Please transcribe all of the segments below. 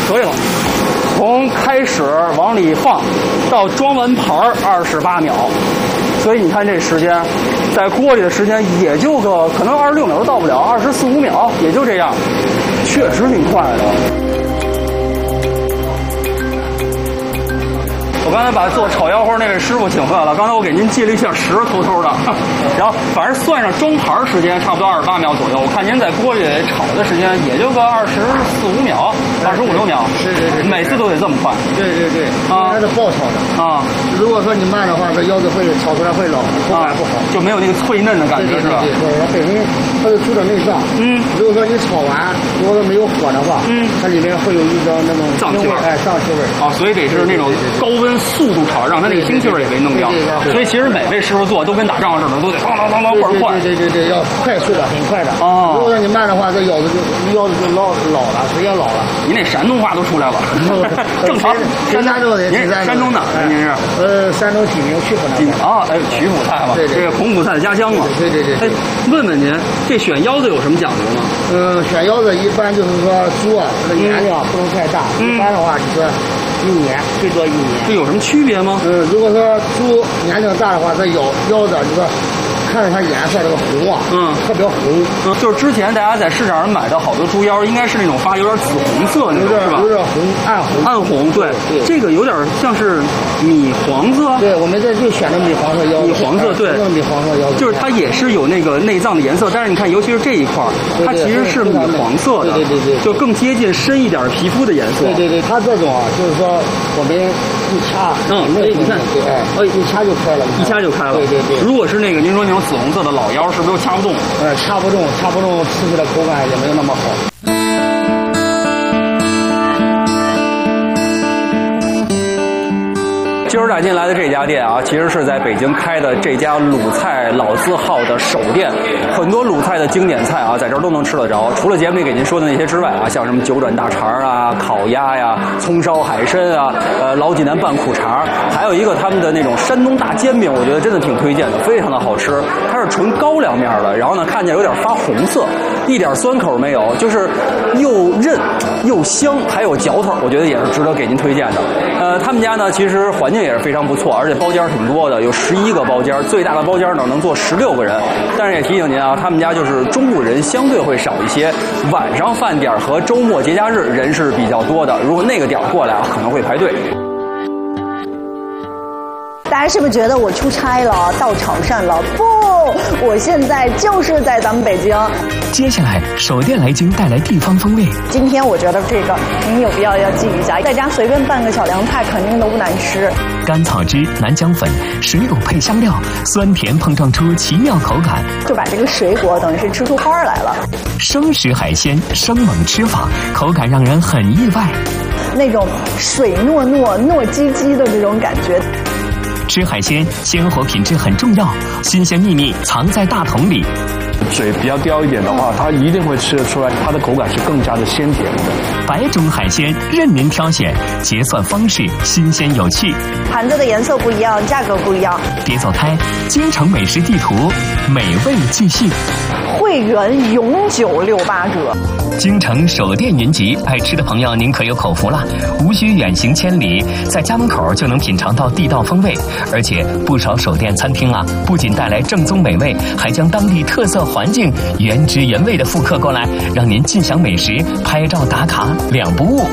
可以了。从开始往里放到装完盘28秒，所以你看这时间，在锅里的时间也就个可能26秒都到不了，24、25秒也就这样，确实挺快的。我刚才把做炒腰花那位师傅请回来了，刚才我给您记了一下时，偷偷的，然后反正算上装盘时间差不多28秒左右，我看您在锅里炒的时间也就个24、25秒，25、26秒， 是， 每次都得这么快。 对，它是爆炒的啊。 如果说你慢的话，这腰子会炒出来会老，口感不好， 就没有那个脆嫩的感觉，是吧？ 对，它本身它是猪的内脏，如果说你炒完，如果说没有火的话，它里面会有一种那种脏气味， 脏气味啊，所以得是那种高温速度炒，让它那个腥气味也给弄掉。所以其实每位师傅做都跟打仗似的，都得当快， 对，要快速的，很快的。如果说你慢的话，这腰子就老了，时间老了。 您那山东话都出来了，正常。 山东的， 您山东的，您是？ 山东济宁曲阜那边。 啊，曲阜菜嘛，这个孔府菜的家乡嘛。 对。 哎，问问您，这选腰子有什么讲究吗？ 选腰子一般就是说猪啊，这个年龄不能太大，一般的话就是1年，最多1年。 这有什么区别吗？ 如果说猪年龄大的话，它腰子这个看着它颜色这个红啊，特别红。 就是之前大家在市场上买的好多猪腰，应该是那种发有点紫红色那种，是吧？ 有点红，暗红。 对，这个有点像是米黄色。 对，我们这就选的米黄色腰子。 米黄色，对， 米黄色腰子。 就是它也是有那个内脏的颜色，但是你看，尤其是这一块，它其实是米黄色的， 对， 就更接近深一点皮肤的颜色。 对，它这种啊，就是说我们一掐， 你看， 一掐就开了， 一掐就开了。 对。 如果是那个您说那种紫红色的老腰，是不是都掐不动？ 掐不动，吃起来口感也没有那么好。今儿带进来的这家店啊，其实是在北京开的这家鲁菜老字号的首店，很多鲁菜的经典菜啊，在这儿都能吃得着。除了节目里给您说的那些之外啊，像什么九转大肠啊、烤鸭呀、葱烧海参啊、老济南拌苦肠，还有一个他们的那种山东大煎饼，我觉得真的挺推荐的，非常的好吃。它是纯高粱面的，然后呢看见有点发红色，一点酸口没有，就是又韧又香，还有嚼头，我觉得也是值得给您推荐的。他们家呢其实环境也是非常不错，而且包间挺多的，有11个包间，最大的包间呢能坐16个人。但是也提醒您啊，他们家就是中午人相对会少一些，晚上饭点和周末节假日人是比较多的，如果那个点过来啊，可能会排队。 大家是不是觉得我出差了，到潮汕了？不，我现在就是在咱们北京。 接下来，首店来京带来地方风味。 今天我觉得这个您有必要要记一下，在家随便拌个小凉菜，肯定都不难吃。 甘草汁、南姜粉、水果配香料，酸甜碰撞出奇妙口感， 就把这个水果等于是吃出花来了。 生食海鲜生猛吃法，口感让人很意外。 那种水糯唧唧的这种感觉。 吃海鲜，鲜活品质很重要，新鲜秘密藏在大桶里。 嘴比较刁一点的话，它一定会吃得出来，它的口感是更加的鲜甜的。 白种海鲜任您挑选，结算方式新鲜有趣。 盘子的颜色不一样，价格不一样。 别走开，京城美食地图，美味继续。 会员永久68折。 京城首店云集，爱吃的朋友您可有口福了，无需远行千里，在家门口就能品尝到地道风味。而且不少首店餐厅啊，不仅带来正宗美味，还将当地特色环境原汁原味的复刻过来，让您尽享美食，拍照打卡两不误。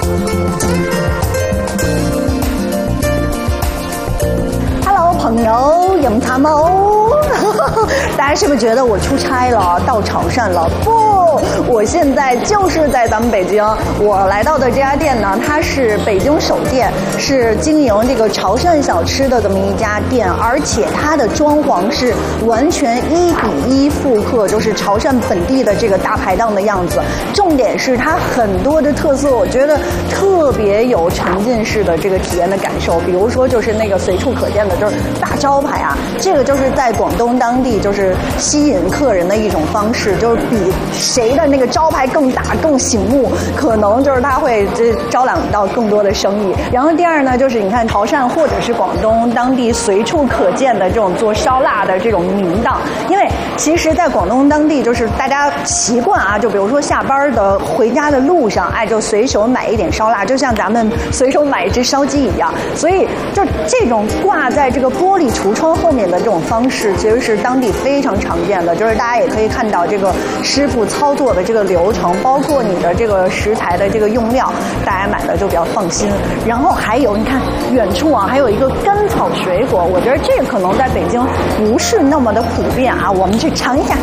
Hello， 朋友，饮茶冇？大家是不是觉得我出差了，到潮汕了？不，我现在就是在咱们北京。我来到的这家店呢，它是北京首店，是经营这个潮汕小吃的这么一家店，而且它的装潢是完全1比1复刻，就是潮汕本地的这个大排档的样子。重点是它很多的特色，我觉得特别有沉浸式的这个体验的感受。比如说就是那个随处可见的，就是大招牌啊，这个就是在广东东当地就是吸引客人的一种方式，就是比谁的那个招牌更大更醒目，可能就是它会招揽到更多的生意。然后第二呢，就是你看潮汕或者是广东当地随处可见的这种做烧腊的这种名档，因为其实在广东当地就是大家习惯啊，就比如说下班的回家的路上，哎，就随手买一点烧腊，就像咱们随手买一只烧鸡一样。所以就这种挂在这个玻璃橱窗后面的这种方式，其实是当地非常常见的。就是大家也可以看到这个师傅操作的这个流程，包括你的这个食材的这个用料，大家买的就比较放心。然后还有你看远处啊，还有一个甘草水果，我觉得这个可能在北京不是那么的普遍啊，我们去尝一下。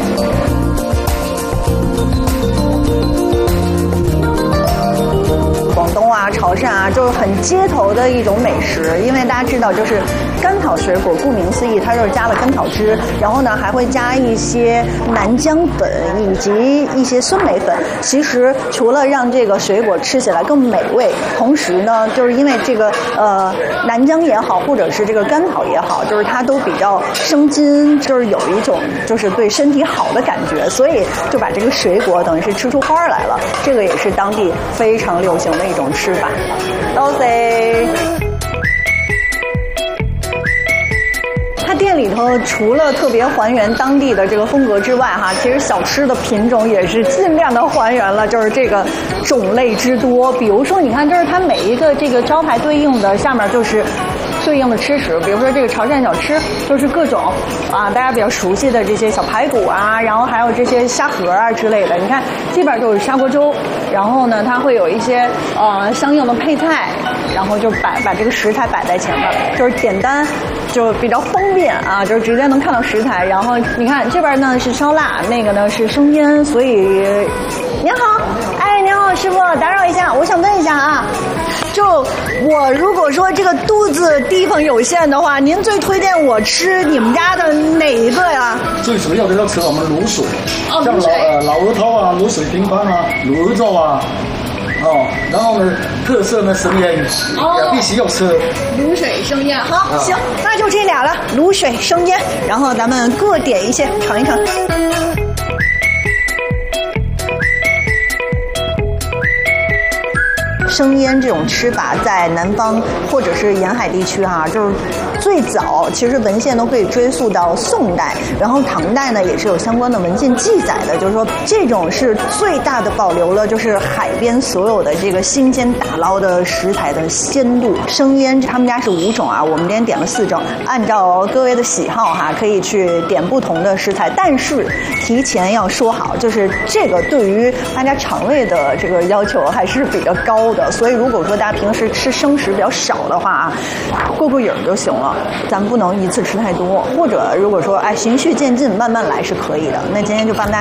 广东啊、潮汕啊，就是很街头的一种美食。因为大家知道，就是甘草水果，顾名思义，它就是加了甘草汁，然后呢还会加一些南姜粉以及一些酸梅粉。其实除了让这个水果吃起来更美味，同时呢，就是因为这个南姜也好，或者是这个甘草也好，就是它都比较生津，就是有一种就是对身体好的感觉，所以就把这个水果等于是吃出花来了。这个也是当地非常流行的一种吃法。多谢。它店里头除了特别还原当地的这个风格之外，哈，其实小吃的品种也是尽量的还原了，就是这个种类之多。比如说，你看，就是它每一个这个招牌对应的下面就是对应的吃食，比如说这个潮汕小吃，就是各种啊大家比较熟悉的这些小排骨啊，然后还有这些虾盒啊之类的。你看，基本上就是砂锅粥，然后呢，它会有一些相应的配菜，然后就把这个食材摆在前面，就是简单，就比较方便啊，就是直接能看到食材。然后你看这边呢是烧腊，那个呢是生腌，所以您好，哎，您好，师傅，打扰一下，我想问一下啊。就我如果说这个肚子地方有限的话，您最推荐我吃你们家的哪一个呀？ 最主要的要吃我们卤水， 哦， 像卤水老鹅头啊、卤水拼盘啊、卤鹅肉啊，然后呢，特色呢生腌，也必须要吃。 卤水生腌，好，行，那就这俩了，卤水生腌，然后咱们各点一些尝一尝。生腌这种吃法在南方或者是沿海地区哈，就是最早其实文献都可以追溯到宋代，然后唐代呢也是有相关的文献记载的，就是说这种是最大的保留了就是海边所有的这个新鲜打捞的食材的鲜度。生腌他们家是5种啊，我们今天点了4种，按照各位的喜好哈，可以去点不同的食材，但是提前要说好，就是这个对于大家肠胃的这个要求还是比较高的。所以如果说大家平时吃生食比较少的话啊，过瘾就行了，咱们不能一次吃太多，或者如果说循序渐进慢慢来是可以的。那今天就帮大家